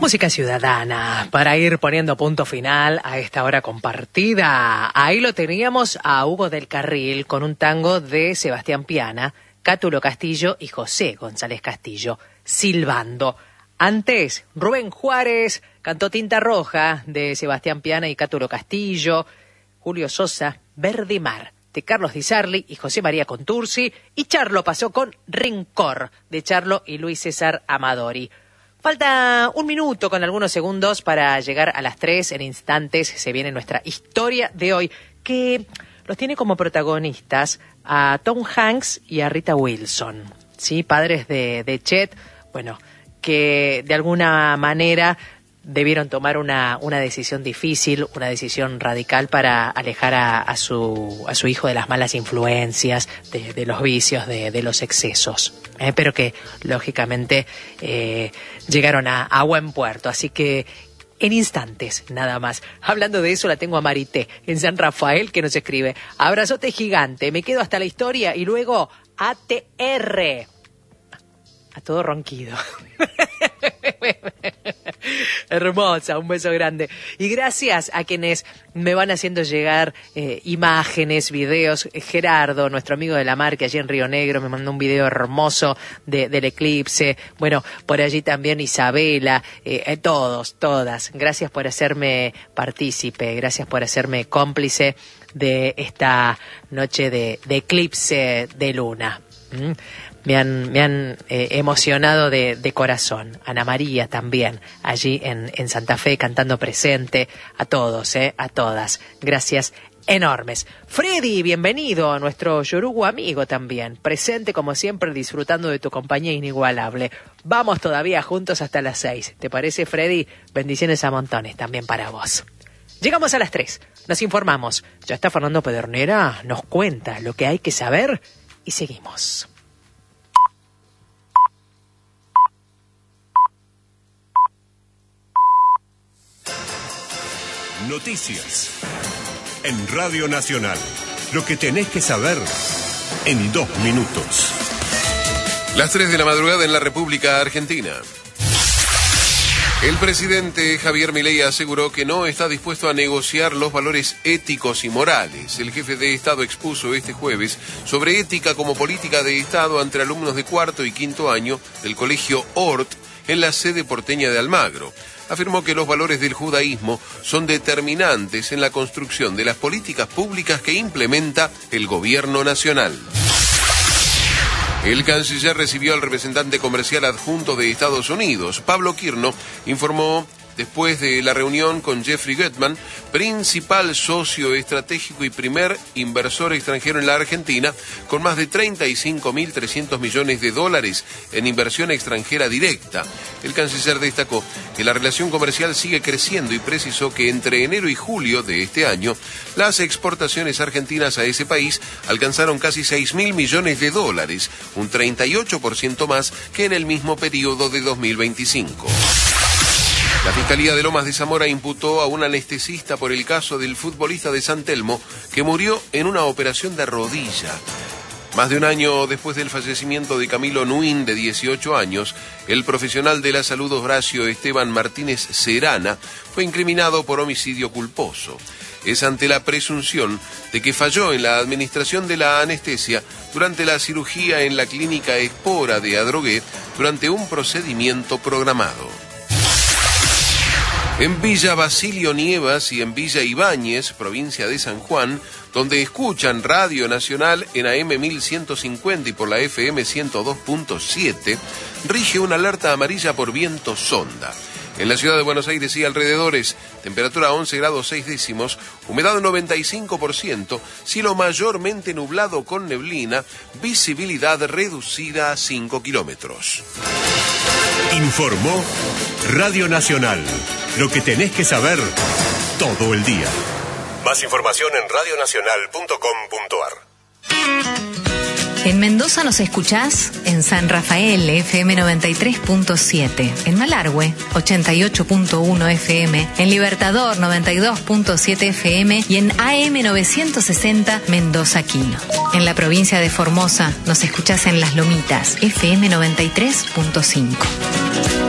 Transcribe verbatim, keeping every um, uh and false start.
Música ciudadana, para ir poniendo punto final a esta hora compartida. Ahí lo teníamos a Hugo del Carril con un tango de Sebastián Piana, Cátulo Castillo y José González Castillo, Silbando. Antes, Rubén Juárez cantó Tinta Roja de Sebastián Piana y Cátulo Castillo, Julio Sosa, Verde Mar de Carlos Di Sarli y José María Contursi, y Charlo pasó con Rincor de Charlo y Luis César Amadori. Falta un minuto con algunos segundos para llegar a las tres. En instantes se viene nuestra historia de hoy, que los tiene como protagonistas a Tom Hanks y a Rita Wilson, ¿sí? Padres de, de Chet, bueno, que de alguna manera debieron tomar una, una decisión difícil, una decisión radical para alejar a, a, su, a su hijo de las malas influencias, de, de los vicios, de, de los excesos. Eh, pero que, lógicamente, eh, llegaron a, a buen puerto. Así que, en instantes, nada más. Hablando de eso, la tengo a Marité, en San Rafael, que nos escribe: abrazote gigante, me quedo hasta la historia y luego A T R. A todo ronquido. Hermosa, un beso grande. Y gracias a quienes me van haciendo llegar eh, imágenes, videos. Gerardo, nuestro amigo de la mar, que allí en Río Negro me mandó un video hermoso de, del eclipse. Bueno, por allí también Isabela, eh, eh, todos, todas. Gracias por hacerme partícipe, gracias por hacerme cómplice de esta noche de, de eclipse de luna. ¿Mm? Me han, me han eh, emocionado de, de corazón. Ana María también, allí en, en Santa Fe, cantando presente. A todos, eh, a todas. Gracias enormes. Freddy, bienvenido a nuestro yorugo amigo también. Presente como siempre, disfrutando de tu compañía inigualable. Vamos todavía juntos hasta las seis. ¿Te parece, Freddy? Bendiciones a montones también para vos. Llegamos a las tres. Nos informamos. Ya está Fernando Pedernera, nos cuenta lo que hay que saber y seguimos. Noticias en Radio Nacional. Lo que tenés que saber en dos minutos. Las tres de la madrugada en la República Argentina. El presidente Javier Milei aseguró que no está dispuesto a negociar los valores éticos y morales. El jefe de Estado expuso este jueves sobre ética como política de Estado ante alumnos de cuarto y quinto año del colegio Hort en la sede porteña de Almagro. Afirmó que los valores del judaísmo son determinantes en la construcción de las políticas públicas que implementa el gobierno nacional. El canciller recibió al representante comercial adjunto de Estados Unidos. Pablo Quirno informó después de la reunión con Jeffrey Gutman, principal socio estratégico y primer inversor extranjero en la Argentina, con más de treinta y cinco mil trescientos millones de dólares en inversión extranjera directa. El canciller destacó que la relación comercial sigue creciendo y precisó que entre enero y julio de este año, las exportaciones argentinas a ese país alcanzaron casi seis mil millones de dólares, un treinta y ocho por ciento más que en el mismo periodo de dos mil veinticinco. La Fiscalía de Lomas de Zamora imputó a un anestesista por el caso del futbolista de San Telmo que murió en una operación de rodilla. Más de un año después del fallecimiento de Camilo Nuín, de dieciocho años, el profesional de la salud Horacio Esteban Martínez Serana fue incriminado por homicidio culposo. Es ante la presunción de que falló en la administración de la anestesia durante la cirugía en la clínica Espora de Adrogué durante un procedimiento programado. En Villa Basilio Nievas y en Villa Ibáñez, provincia de San Juan, donde escuchan Radio Nacional en A M mil ciento cincuenta y por la F M ciento dos punto siete, rige una alerta amarilla por viento sonda. En la ciudad de Buenos Aires y alrededores, temperatura once grados seis décimos, humedad noventa y cinco por ciento, cielo mayormente nublado con neblina, visibilidad reducida a cinco kilómetros. Informó Radio Nacional. Lo que tenés que saber todo el día. Más información en radio nacional punto com punto a r. En Mendoza nos escuchás en San Rafael, F M noventa y tres punto siete. En Malargüe, ochenta y ocho punto uno F M. En Libertador, noventa y dos punto siete F M. Y en A M novecientos sesenta, Mendoza Quino. En la provincia de Formosa nos escuchás en Las Lomitas, F M noventa y tres punto cinco.